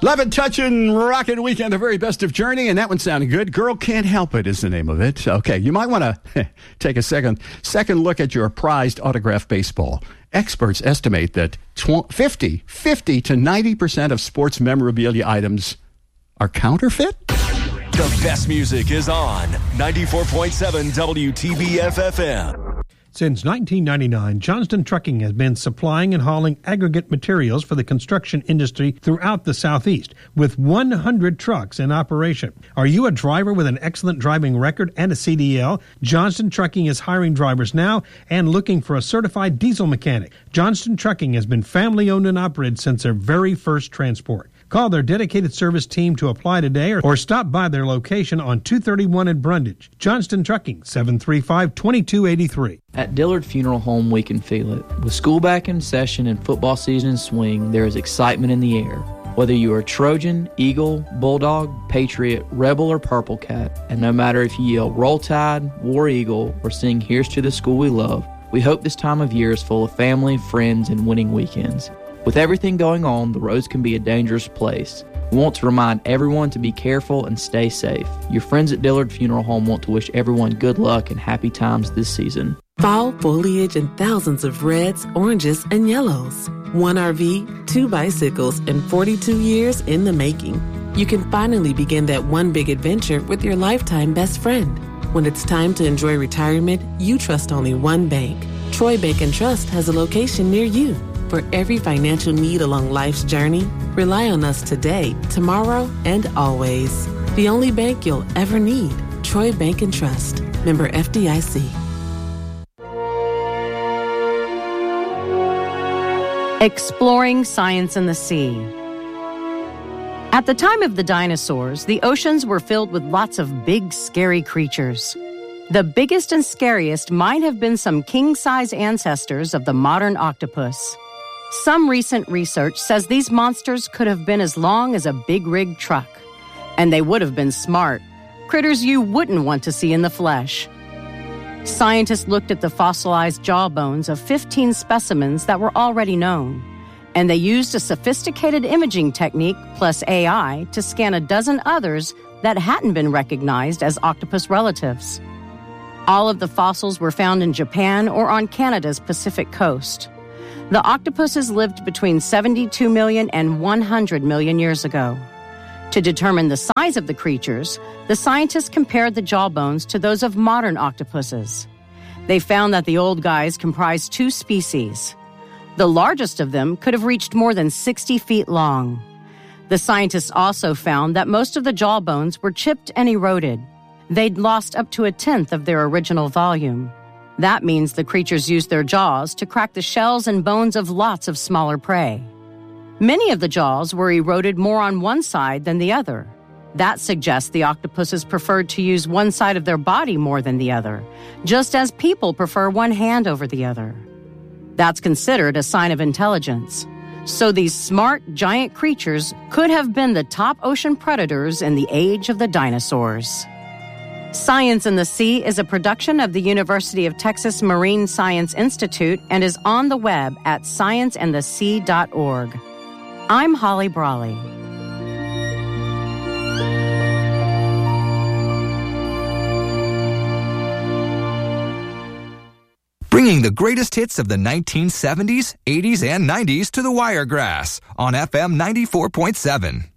Lovin', touchin', rockin' weekend, the very best of Journey, and that one sounded good. Girl Can't Help It is the name of it. Okay, you might want to take a second look at your prized autographed baseball. Experts estimate that 50 to 90% of sports memorabilia items are counterfeit. The best music is on 94.7 WTBF-FM. Since 1999, Johnston Trucking has been supplying and hauling aggregate materials for the construction industry throughout the Southeast, with 100 trucks in operation. Are you a driver with an excellent driving record and a CDL? Johnston Trucking is hiring drivers now and looking for a certified diesel mechanic. Johnston Trucking has been family-owned and operated since their very first transport. Call their dedicated service team to apply today or stop by their location on 231 in Brundage. Johnston Trucking, 735-2283. At Dillard Funeral Home, we can feel it. With school back in session and football season in swing, there is excitement in the air. Whether you are Trojan, Eagle, Bulldog, Patriot, Rebel, or Purple Cat, and no matter if you yell Roll Tide, War Eagle, or sing Here's to the School We Love, we hope this time of year is full of family, friends, and winning weekends. With everything going on, the roads can be a dangerous place. We want to remind everyone to be careful and stay safe. Your friends at Dillard Funeral Home want to wish everyone good luck and happy times this season. Fall foliage and thousands of reds, oranges, and yellows. 1 RV, 2 bicycles, and 42 years in the making. You can finally begin that one big adventure with your lifetime best friend. When it's time to enjoy retirement, you trust only one bank. Troy Bank and Trust has a location near you. For every financial need along life's journey, rely on us today, tomorrow, and always. The only bank you'll ever need. Troy Bank and Trust. Member FDIC. Exploring science in the sea. At the time of the dinosaurs, the oceans were filled with lots of big, scary creatures. The biggest and scariest might have been some king-size ancestors of the modern octopus. Some recent research says these monsters could have been as long as a big rig truck. And they would have been smart, critters you wouldn't want to see in the flesh. Scientists looked at the fossilized jaw bones of 15 specimens that were already known, and they used a sophisticated imaging technique plus AI to scan a dozen others that hadn't been recognized as octopus relatives. All of the fossils were found in Japan or on Canada's Pacific coast. The octopuses lived between 72 million and 100 million years ago. To determine the size of the creatures, the scientists compared the jawbones to those of modern octopuses. They found that the old guys comprised 2 species. The largest of them could have reached more than 60 feet long. The scientists also found that most of the jawbones were chipped and eroded. They'd lost up to 1/10 of their original volume. That means the creatures used their jaws to crack the shells and bones of lots of smaller prey. Many of the jaws were eroded more on one side than the other. That suggests the octopuses preferred to use one side of their body more than the other, just as people prefer one hand over the other. That's considered a sign of intelligence. So these smart, giant creatures could have been the top ocean predators in the age of the dinosaurs. Science in the Sea is a production of the University of Texas Marine Science Institute and is on the web at scienceandthesea.org. I'm Holly Brawley. Bringing the greatest hits of the 1970s, 80s, and 90s to the Wiregrass on FM 94.7.